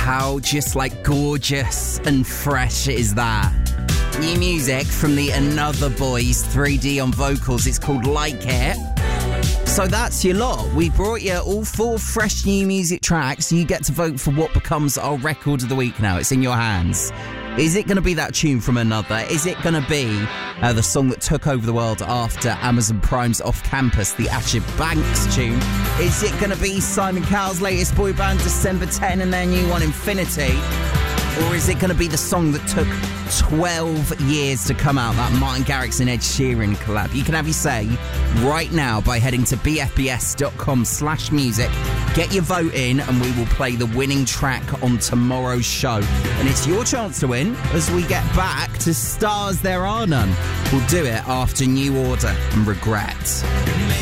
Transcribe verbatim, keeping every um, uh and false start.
How just like gorgeous and fresh is that? New music from the Another Boys, three D on vocals. It's called Like It. So that's your lot. We brought you all four fresh new music tracks. You get to vote for what becomes our record of the week now. It's in your hands. Is it going to be that tune from Another? Is it going to be uh, the song that took over the world after Amazon Prime's Off Campus, the Asher Banks tune? Is it going to be Simon Cowell's latest boy band, December tenth, and their new one, Infinity? Or is it going to be the song that took twelve years to come out, that Martin Garrix and Ed Sheeran collab? You can have your say right now by heading to bfbs.com slash music. Get your vote in and we will play the winning track on tomorrow's show. And it's your chance to win as we get back to Stars There Are None. We'll do it after New Order and Regret.